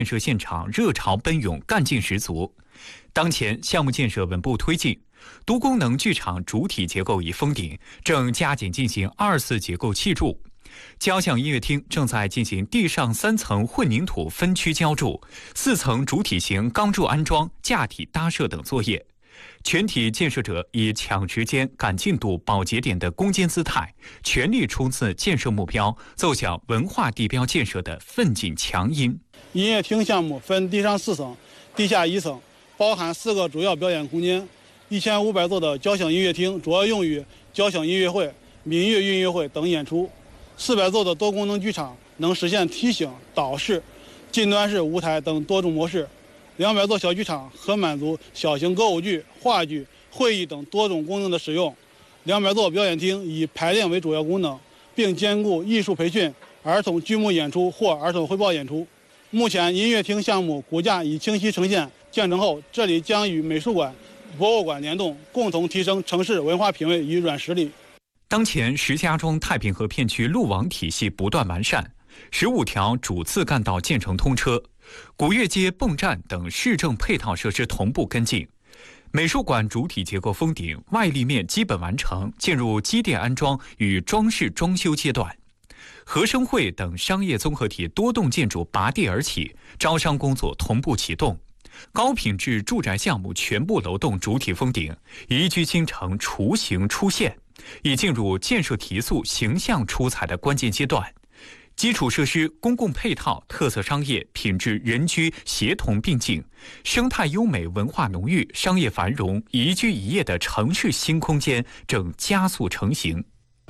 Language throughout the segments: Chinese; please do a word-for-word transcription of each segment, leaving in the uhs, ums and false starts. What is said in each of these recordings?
建设现场热潮奔涌，干劲十足。当前项目建设稳步推进，多功能剧场主体结构已封顶，正加紧进行二次结构砌筑。交响音乐厅正在进行地上三层混凝土分区浇筑、四层主体型钢柱安装、架体搭设等作业。全体建设者以抢时间、赶进度、保节点的攻坚姿态，全力冲刺建设目标，奏响文化地标建设的奋进强音。 音乐厅项目分地上四层、地下一层，包含四个主要表演空间。一千五百座的交响音乐厅主要用于交响音乐会、民乐音乐会等演出。四百座的多功能剧场能实现梯形、岛式、近端式舞台等多种模式。两百座小剧场可满足小型歌舞剧、话剧、会议等多种功能的使用。两百座表演厅以排练为主要功能，并兼顾艺术培训、儿童剧目演出或儿童汇报演出。目前音乐厅项目骨架已清晰呈现，建成后这里将与美术馆、博物馆联动，共同提升城市文化品位与软实力。 当前石家庄太平河片区路网体系不断完善，十五条主次干道建成通车，古越街泵站等市政配套设施同步跟进。美术馆主体结构封顶，外立面基本完成，进入机电安装与装饰装修阶段。和生汇等商业综合体多栋建筑拔地而起，招商工作同步启动。高品质住宅项目全部楼栋主体封顶，宜居新城雏形出现，已进入建设提速、形象出彩的关键阶段。基础设施、公共配套、特色商业、品质人居协同并进，生态优美、文化浓郁、商业繁荣、宜居宜业的城市新空间正加速成型。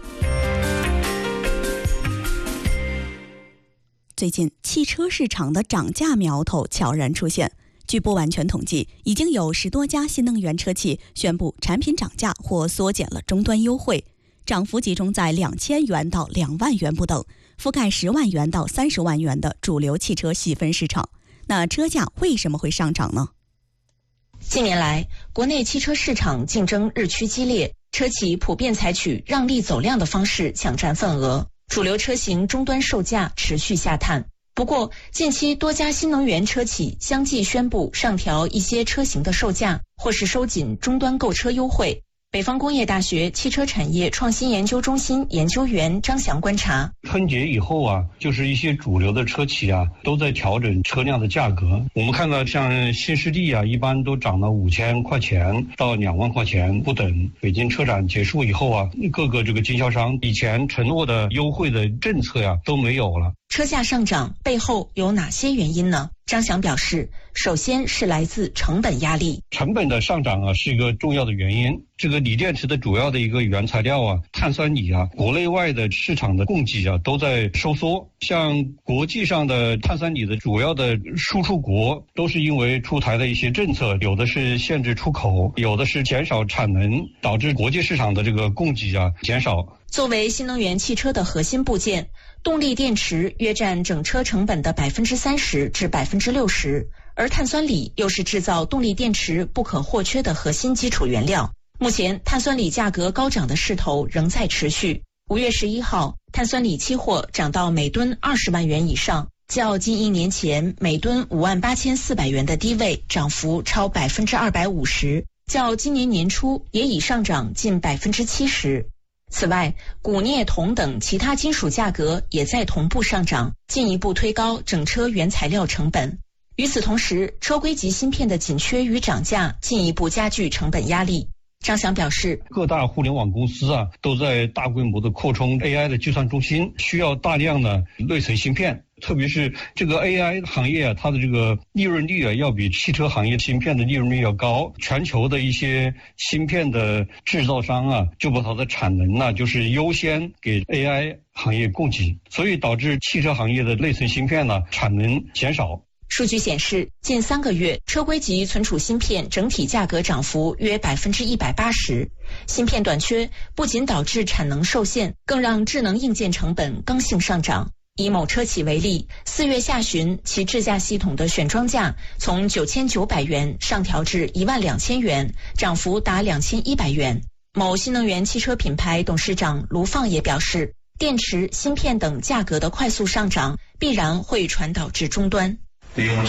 最近，汽车市场的涨价苗头悄然出现。据不完全统计，已经有十多家新能源车企宣布产品涨价或缩减了终端优惠，涨幅集中在两千元到两万元不等，覆盖十万元到三十万元的主流汽车细分市场。那车价为什么会上涨呢？ 近年来，国内汽车市场竞争日趋激烈，车企普遍采取让利走量的方式抢占份额，主流车型终端售价持续下探。不过，近期多家新能源车企相继宣布上调一些车型的售价，或是收紧终端购车优惠。北方工业大学汽车产业创新研究中心研究员张翔观察， 春节以后啊，就是一些主流的车企啊，都在调整车辆的价格。我们看到像新势力啊，一般都涨了五千块钱到两万块钱不等。北京车展结束以后啊，各个这个经销商以前承诺的优惠的政策呀、啊、都没有了。 车价上涨背后有哪些原因呢？张翔表示，首先是来自成本压力。 成本的上涨啊，是一个重要的原因。这个锂电池的主要的一个原材料啊，碳酸锂啊，国内外的市场的供给啊都在收缩。像国际上的碳酸锂的主要的输出国，都是因为出台的一些政策，有的是限制出口，有的是减少产能，导致国际市场的这个供给啊减少。 作为新能源汽车的核心部件，动力电池约占整车成本的百分之三十至百分之六十，而碳酸锂又是制造动力电池不可或缺的核心基础原料。目前，碳酸锂价格高涨的势头仍在持续。五月十一号，碳酸锂期货涨到每吨二十万元以上，较近一年前每吨五万八千四百元的低位涨幅超百分之二百五十，较今年年初也已上涨近百分之七十。此外，钴、镍、铜等其他金属价格也在同步上涨，进一步推高整车原材料成本。与此同时，车规级芯片的紧缺与涨价进一步加剧成本压力。张翔表示， 各大互联网公司啊都在大规模的扩充 A I 的计算中心，需要大量的内存芯片。特别是这个 A I 行业啊，它的这个利润率啊，要比汽车行业芯片的利润率要高。全球的一些芯片的制造商啊，就把它的产能呢、啊，就是优先给 A I 行业供给，所以导致汽车行业的内存芯片呢、啊、产能减少。 数据显示，近三个月车规级存储芯片整体价格涨幅约百分之一百八十。芯片短缺不仅导致产能受限，更让智能硬件成本刚性上涨。以某车企为例，四月下旬其智驾系统的选装价从九千九百元上调至一万两千元，涨幅达两千一百元。某新能源汽车品牌董事长卢放也表示，电池、芯片等价格的快速上涨，必然会传导至终端。 利用